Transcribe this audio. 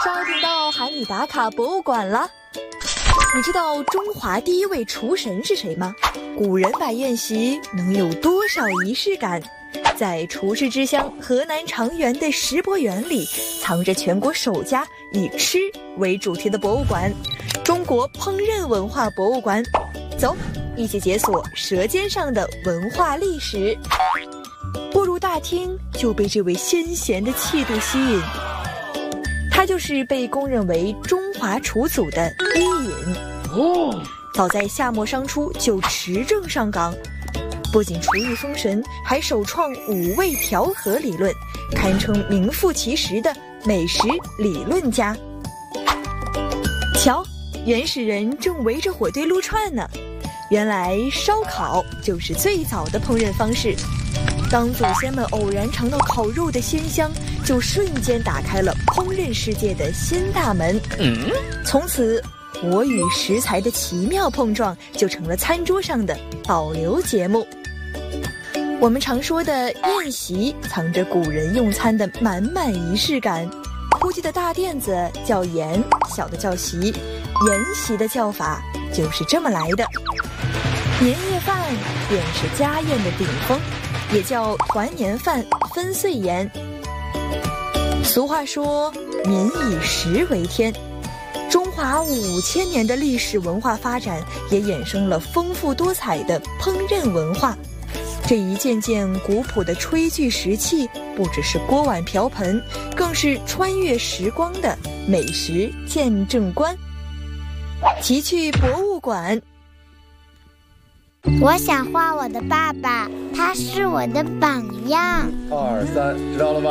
稍听到喊你打卡博物馆了。你知道中华第一位厨神是谁吗？古人摆宴席能有多少仪式感？在厨师之乡河南长垣的石博园里，藏着全国首家以吃为主题的博物馆——中国烹饪文化博物馆。走，一起解锁舌尖上的文化历史。步入大厅，就被这位先贤的气度吸引。他就是被公认为中华厨祖的伊尹。早在夏末商初就持证上岗，不仅厨艺封神，还首创5味调和理论，堪称名副其实的美食理论家。瞧，原始人正围着火堆撸串呢。原来烧烤就是最早的烹饪方式。当祖先们偶然尝到烤肉的鲜香，就瞬间打开了烹饪世界的新大门。从此火与食材的奇妙碰撞就成了餐桌上的保留节目。我们常说的宴席藏着古人用餐的满满仪式感。估计的大垫子叫筵，小的叫席，筵席的叫法就是这么来的。年夜饭便是家宴的顶峰，也叫团年饭、分岁筵。俗话说民以食为天，中华5000年的历史文化发展也衍生了丰富多彩的烹饪文化。这一件件古朴的炊具石器，不只是锅碗瓢盆，更是穿越时光的美食见证观。奇趣博物馆。 我想画我的爸爸，他是我的榜样。 2、3，知道了吗？